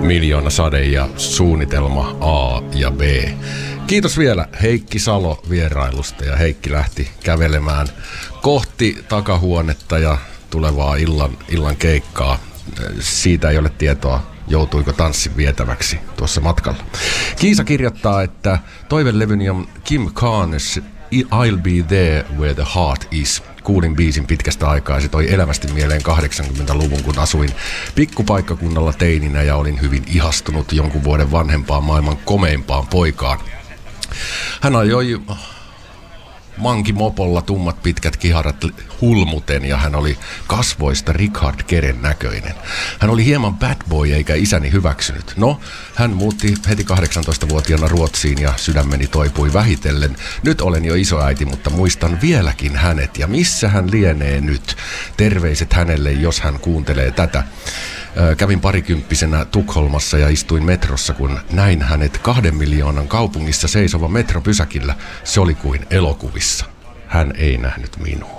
Miljoona sade ja suunnitelma A ja B. Kiitos vielä Heikki Salo vierailusta, ja Heikki lähti kävelemään kohti takahuonetta ja tulevaa illan keikkaa. Siitä ei ole tietoa, joutuiko tanssin vietäväksi tuossa matkalla. Kiisa kirjoittaa, että toivelevyni on Kim Carnes I'll Be There Where the Heart Is. Kuulin biisin pitkästä aikaa ja se toi elävästi mieleen 80-luvun, kun asuin pikkupaikkakunnalla teininä ja olin hyvin ihastunut jonkun vuoden vanhempaan maailman komeimpaan poikaan. Hän ajoi mankimopolla tummat pitkät kiharat hulmuten ja hän oli kasvoista Richard Geren näköinen. Hän oli hieman bad boy eikä isäni hyväksynyt. No, hän muutti heti 18-vuotiaana Ruotsiin ja sydämeni toipui vähitellen. Nyt olen jo isoäiti, mutta muistan vieläkin hänet ja missä hän lienee nyt. Terveiset hänelle, jos hän kuuntelee tätä. Kävin parikymppisenä Tukholmassa ja istuin metrossa, kun näin hänet 2 miljoonan kaupungissa seisova metropysäkillä. Se oli kuin elokuvissa. Hän ei nähnyt minua.